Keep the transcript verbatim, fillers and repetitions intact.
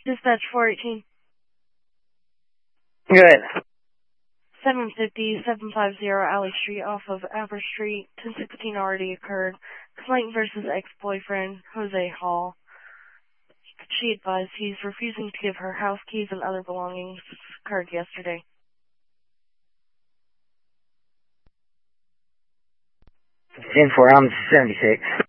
Dispatch four eighteen. Good. seven fifty, seven fifty Alley Street off of Aper Street. ten sixteen already occurred. Complaint versus ex-boyfriend, Jose Hall. She advised he's refusing to give her house keys and other belongings. Occurred yesterday. ten four, I'm seventy-six.